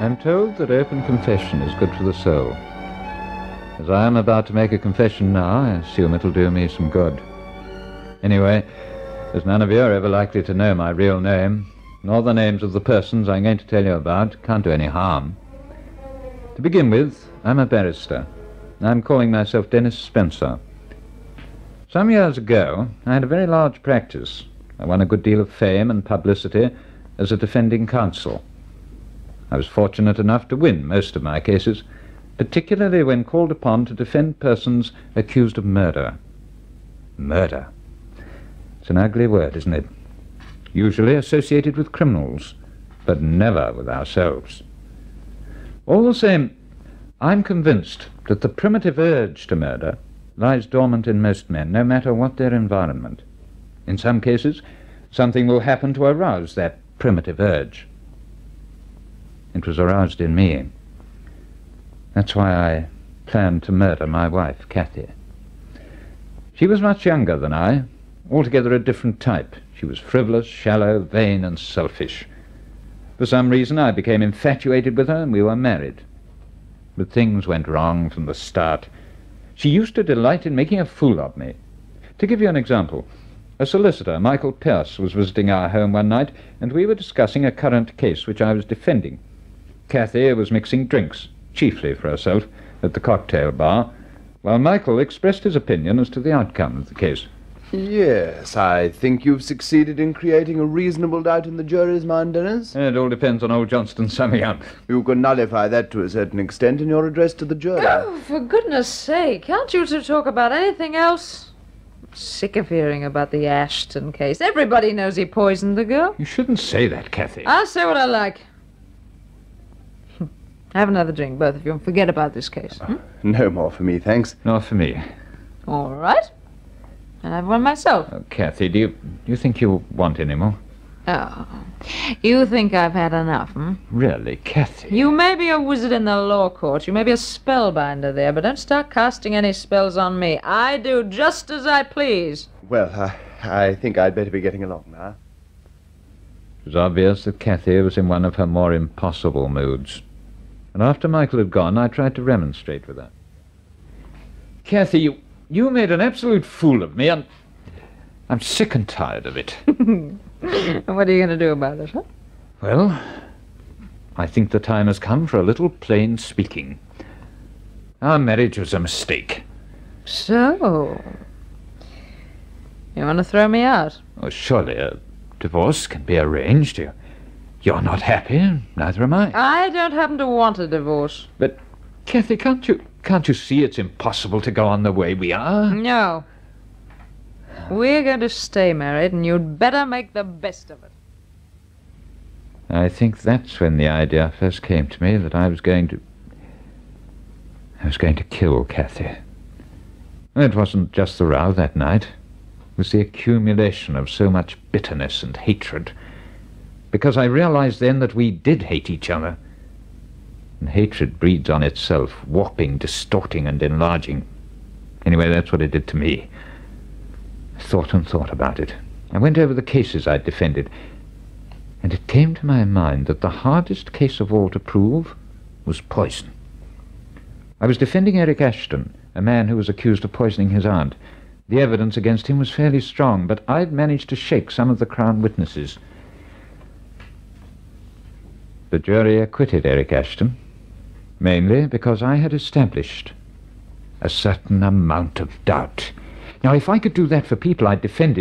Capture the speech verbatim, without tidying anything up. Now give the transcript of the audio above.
I'm told that open confession is good for the soul. As I am about to make a confession now, I assume it'll do me some good. Anyway, as none of you are ever likely to know my real name, nor the names of the persons I'm going to tell you about, can't do any harm. To begin with, I'm a barrister. I'm calling myself Dennis Spencer. Some years ago, I had a very large practice. I won a good deal of fame and publicity as a defending counsel. I was fortunate enough to win most of my cases, particularly when called upon to defend persons accused of murder. Murder. It's an ugly word, isn't it? Usually associated with criminals, but never with ourselves. All the same, I'm convinced that the primitive urge to murder lies dormant in most men, no matter what their environment. In some cases, something will happen to arouse that primitive urge. It was aroused in me. That's why I planned to murder my wife, Kathy. She was much younger than I, altogether a different type. She was frivolous, shallow, vain, and selfish. For some reason, I became infatuated with her, and we were married. But things went wrong from the start. She used to delight in making a fool of me. To give you an example, a solicitor, Michael Pierce, was visiting our home one night, and we were discussing a current case which I was defending. Kathy was mixing drinks, chiefly for herself, at the cocktail bar, while Michael expressed his opinion as to the outcome of the case. Yes, I think you've succeeded in creating a reasonable doubt in the jury's mind, Dennis. It all depends on old Johnston summing up. You can nullify that to a certain extent in your address to the jury. Oh, for goodness sake, can't you two talk about anything else? I'm sick of hearing about the Ashton case. Everybody knows he poisoned the girl. You shouldn't say that, Kathy. I'll say what I like. Have another drink, both of you, and forget about this case. Hmm? No more for me, thanks. Nor for me. All right. I'll have one myself. Oh, Kathy, do you, do you think you'll want any more? Oh, you think I've had enough, hmm? Really, Kathy? You may be a wizard in the law court, you may be a spellbinder there, but don't start casting any spells on me. I do just as I please. Well, uh, I think I'd better be getting along now. It was obvious that Kathy was in one of her more impossible moods. And after Michael had gone, I tried to remonstrate with her. Kathy, you, you made an absolute fool of me, and I'm sick and tired of it. And what are you going to do about it, huh? Well, I think the time has come for a little plain speaking. Our marriage was a mistake. So, you want to throw me out? Oh, surely a divorce can be arranged. You, you're not happy, neither am I. I don't happen to want a divorce. But, Kathy, can't you, can't you see it's impossible to go on the way we are? No. We're going to stay married, and you'd better make the best of it. I think that's when the idea first came to me that I was going to... I was going to kill Kathy. It wasn't just the row that night. It was the accumulation of so much bitterness and hatred. Because I realized then that we did hate each other. And hatred breeds on itself, warping, distorting, and enlarging. Anyway, that's what it did to me. I thought and thought about it. I went over the cases I'd defended, and it came to my mind that the hardest case of all to prove was poison. I was defending Eric Ashton, a man who was accused of poisoning his aunt. The evidence against him was fairly strong, but I'd managed to shake some of the Crown witnesses. The jury acquitted Eric Ashton, mainly because I had established a certain amount of doubt. Now, if I could do that for people I'd defended,